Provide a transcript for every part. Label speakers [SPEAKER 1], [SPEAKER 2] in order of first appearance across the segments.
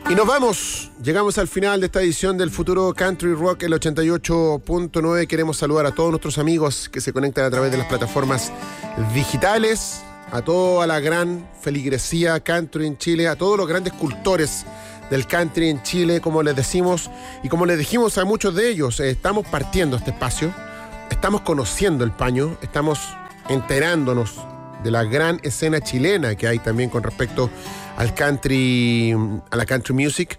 [SPEAKER 1] Y nos vamos, llegamos al final de esta edición del Futuro Country Rock, el 88.9. Queremos saludar a todos nuestros amigos que se conectan a través de las plataformas digitales, a toda la gran feligresía country en Chile, a todos los grandes cultores del country en Chile, como les decimos, y como les dijimos a muchos de ellos, estamos partiendo este espacio, estamos conociendo el paño, estamos enterándonos de la gran escena chilena que hay también con respecto al country, a la country music.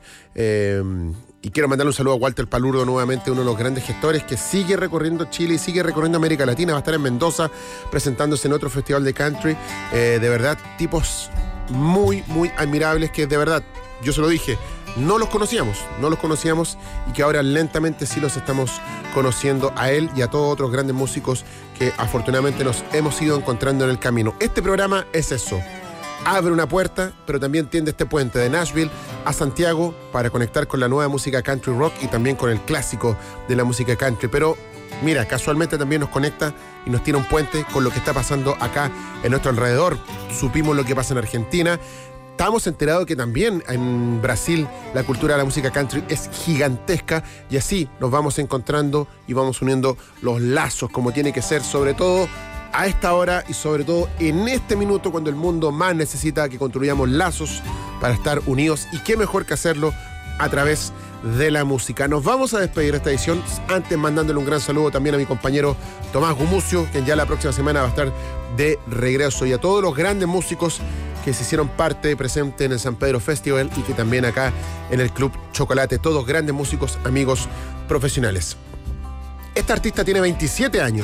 [SPEAKER 1] Y quiero mandarle un saludo a Walter Palurdo, nuevamente uno de los grandes gestores que sigue recorriendo Chile y sigue recorriendo América Latina. Va a estar en Mendoza presentándose en otro festival de country. De verdad, tipos muy, muy admirables que de verdad, yo se lo dije, no los conocíamos y que ahora lentamente sí los estamos conociendo a él y a todos otros grandes músicos que afortunadamente nos hemos ido encontrando en el camino. Este programa es eso. Abre una puerta, pero también tiende este puente de Nashville a Santiago para conectar con la nueva música country rock y también con el clásico de la música country. Pero mira, casualmente también nos conecta y nos tiene un puente con lo que está pasando acá en nuestro alrededor. Supimos lo que pasa en Argentina. Estamos enterados que también en Brasil la cultura de la música country es gigantesca y así nos vamos encontrando y vamos uniendo los lazos como tiene que ser, sobre todo a esta hora y sobre todo en este minuto cuando el mundo más necesita que construyamos lazos para estar unidos, y qué mejor que hacerlo a través de la música. Nos vamos a despedir de esta edición, antes mandándole un gran saludo también a mi compañero Tomás Gumucio, quien ya la próxima semana va a estar de regreso, y a todos los grandes músicos que se hicieron parte presente en el San Pedro Festival y que también acá en el Club Chocolate, todos grandes músicos, amigos, profesionales. Esta artista tiene 27 años.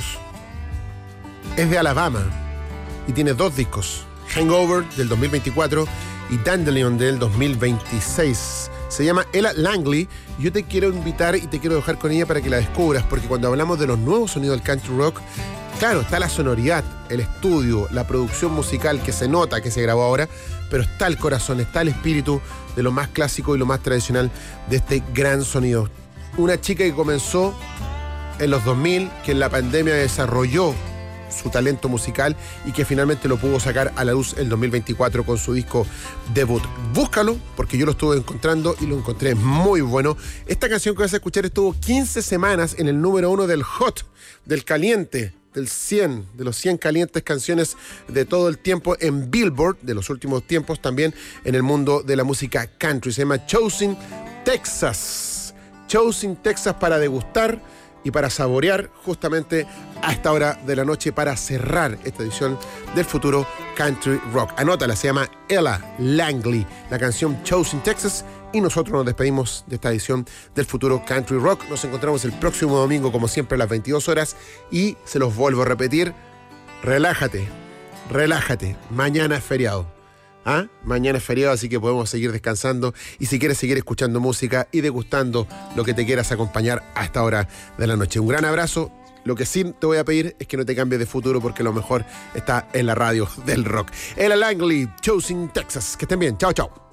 [SPEAKER 1] Es de Alabama y tiene 2 discos, Hangover del 2024 y Dandelion del 2026. Se llama Ella Langley y yo te quiero invitar y te quiero dejar con ella para que la descubras, porque cuando hablamos de los nuevos sonidos del country rock, claro, está la sonoridad, el estudio, la producción musical que se nota que se grabó ahora, pero está el corazón, está el espíritu de lo más clásico y lo más tradicional de este gran sonido. Una chica que comenzó en los 2000, que en la pandemia desarrolló su talento musical y que finalmente lo pudo sacar a la luz el 2024 con su disco debut. Búscalo, porque yo lo estuve encontrando y lo encontré muy bueno. Esta canción que vas a escuchar estuvo 15 semanas en el número 1 del Hot, del caliente, del 100, de los 100 calientes canciones de todo el tiempo en Billboard, de los últimos tiempos también en el mundo de la música country. Se llama Chosin Texas. Chosin Texas, para degustar y para saborear justamente a esta hora de la noche para cerrar esta edición del Futuro Country Rock. Anótala, se llama Ella Langley, la canción Chosin Texas, y nosotros nos despedimos de esta edición del Futuro Country Rock. Nos encontramos el próximo domingo, como siempre, a las 22 horas, y se los vuelvo a repetir, relájate, mañana es feriado. Mañana es feriado, así que podemos seguir descansando, y si quieres seguir escuchando música y degustando lo que te quieras acompañar a esta hora de la noche. Un gran abrazo. Lo que sí te voy a pedir es que no te cambies de futuro, porque lo mejor está en la radio del rock. Ella Langley, Chosin Texas. Que estén bien. Chao, chao.